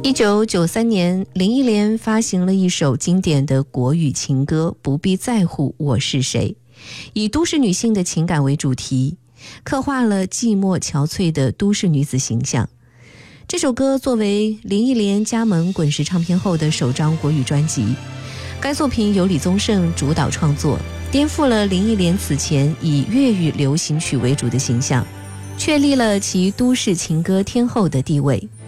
1993年，林忆莲发行了一首经典的国语情歌《不必在乎我是谁》，以都市女性的情感为主题，刻画了寂寞憔悴的都市女子形象。这首歌作为林忆莲加盟滚石唱片后的首张国语专辑，该作品由李宗盛主导创作，颠覆了林忆莲此前以粤语流行曲为主的形象，确立了其都市情歌天后的地位。